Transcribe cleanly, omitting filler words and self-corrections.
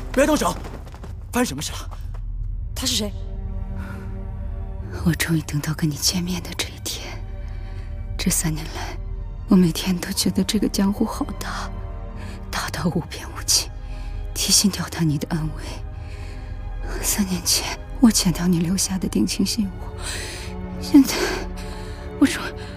别动手！发生什么事了？ 他是谁？ 我终于等到跟你见面的这一天。这3年来，我每天都觉得这个江湖好大，大到无边无际，提心吊胆你的安危。3年前我捡到你留下的定情信物，现在我